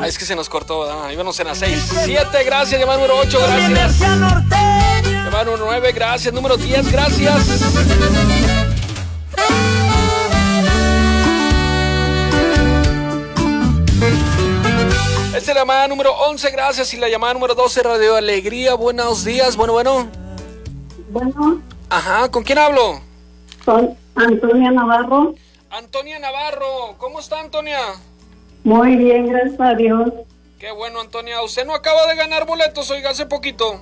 es que se nos cortó, ¿verdad? Íbamos en la 6. 7, gracias. Llamada número 8, gracias. Llamada número 9, gracias. Número 10, gracias. Esta es la llamada número 11, gracias. Y la llamada número 12, Radio Alegría. Buenos días, bueno. Bueno. Ajá, ¿con quién hablo? Con Antonia Navarro. Antonia Navarro, ¿cómo está, Antonia? Muy bien, gracias a Dios. Qué bueno, Antonia. ¿Usted no acaba de ganar boletos, oiga, hace poquito?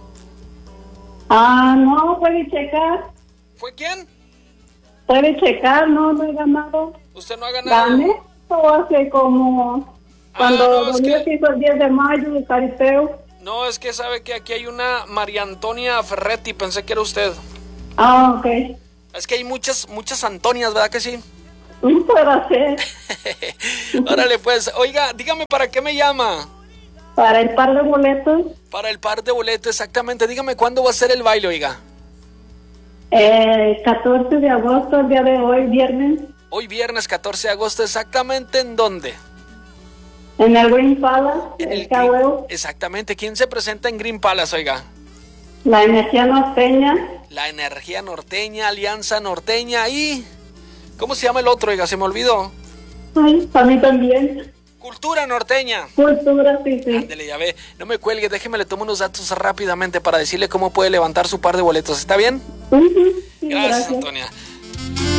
No, puede checar. ¿Fue quién? Puede checar, no he ganado. ¿Usted no ha ganado? Gané o hace como cuando no, Dios hizo el 10 de mayo de Caristeo. No, es que sabe que aquí hay una María Antonia Ferretti, pensé que era usted. Ok. Es que hay muchas Antonias, ¿verdad que sí? Puede ser. Órale, pues, oiga, dígame, ¿para qué me llama? Para el par de boletos. Para el par de boletos, exactamente. Dígame, ¿cuándo va a ser el baile, oiga? 14 de agosto, el día de hoy, viernes. Hoy viernes 14 de agosto, ¿exactamente en dónde? En el Green Palace, En el Cahueo. Exactamente. ¿Quién se presenta en Green Palace, oiga? La Energía Norteña. La Energía Norteña, Alianza Norteña y... ¿Cómo se llama el otro, oiga? Se me olvidó. Ay, para mí también. Cultura Norteña. Cultura, sí. Ándele, ya ve. No me cuelgue, déjeme, le tomo unos datos rápidamente para decirle cómo puede levantar su par de boletos. ¿Está bien? Sí, Gracias, Antonia.